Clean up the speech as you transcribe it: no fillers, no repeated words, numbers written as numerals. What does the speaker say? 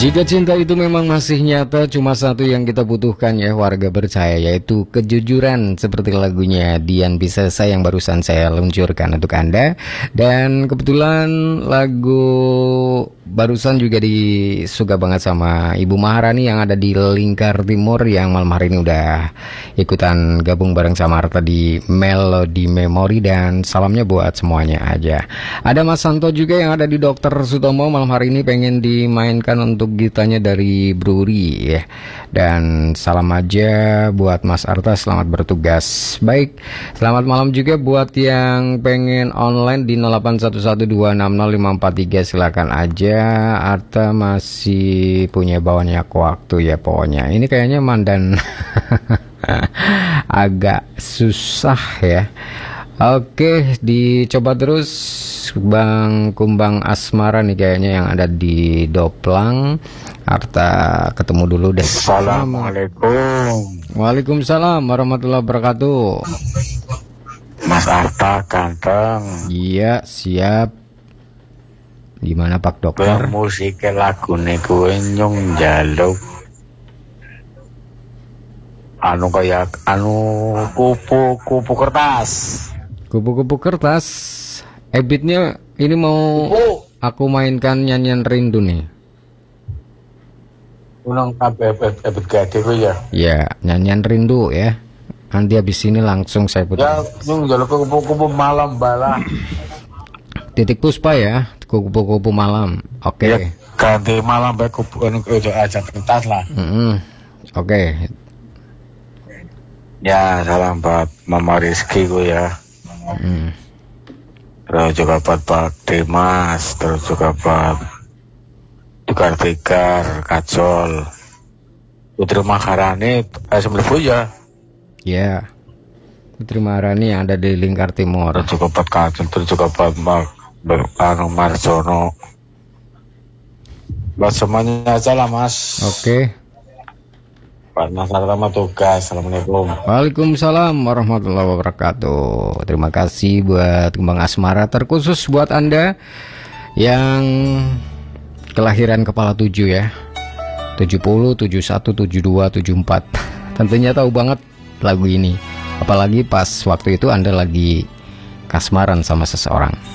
Jika cinta itu memang masih nyata, cuma satu yang kita butuhkan ya warga percaya, yaitu kejujuran, seperti lagunya Dian Piscesa yang barusan saya luncurkan untuk Anda. Dan kebetulan lagu barusan juga disuka banget sama Ibu Maharani yang ada di Lingkar Timur, yang malam hari ini udah ikutan gabung bareng sama Arta di Melody Memory, dan salamnya buat semuanya aja. Ada Mas Santo juga yang ada di Dr. Sutomo, malam hari ini pengen dimainkan untuk gitanya dari Bruri ya. Dan salam aja buat Mas Arta, selamat bertugas. Baik, selamat malam juga buat yang pengen online di 0811260543, silakan aja. Arta masih punya banyak waktu ya pokoknya. Ini kayaknya mandan agak susah ya. Oke, dicoba terus Bang Kumbang Asmara nih kayaknya yang ada di Doplang. Arta ketemu dulu deh. Assalamualaikum. Waalaikumsalam warahmatullahi wabarakatuh. Mas Arta ganteng. Iya, siap. Gimana Pak Dokter? Musik lagune kuwi nyung njaluk anu kayak kupu kertas. Kupu-kupu kertas. Ebitnya ini mau aku mainkan nyanyian rindu nih. Ulang ebit gede kuwi ya. Ya, nyanyian rindu ya. Nanti habis ini langsung saya putar. Ya, nyung njaluk kupu-kupu malam bala. Titik Puspa ya, kupu-kupu malam. Oke. Ya, ganti malam bae kupu aja kertas lah. Oke. Ya, salam buat Mama Rizky ku ya. Terus juga buat Pak Dimas, terus juga buat Tukar-Tikar, Kacol, Putri Maharani, Asmlefu ya. Ya, Putri Maharani yang ada di Lingkar Timur. Terus juga buat Kacol, terus juga buat Marjono. Buat semuanya aja lah Mas. Oke. Pak Mas Arta tugas. Assalamualaikum. Waalaikumsalam warahmatullahi wabarakatuh. Terima kasih buat Kembang Asmara, terkhusus buat Anda yang kelahiran kepala 7 ya. 70, 71, 72, 74. Tentunya tahu banget lagu ini. Apalagi pas waktu itu Anda lagi kasmaran sama seseorang.